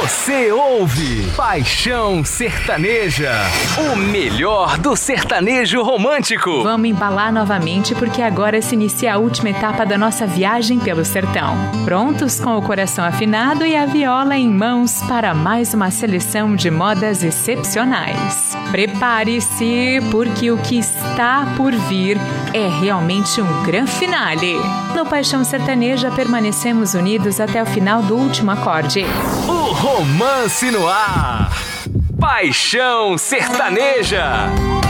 Você ouve Paixão Sertaneja, o melhor do sertanejo romântico. Vamos embalar novamente porque agora se inicia a última etapa da nossa viagem pelo sertão. Prontos com o coração afinado e a viola em mãos para mais uma seleção de modas excepcionais. Prepare-se, porque o que está por vir é realmente um grande finale. No Paixão Sertaneja permanecemos unidos até o final do último acorde. O romance no ar. Paixão Sertaneja.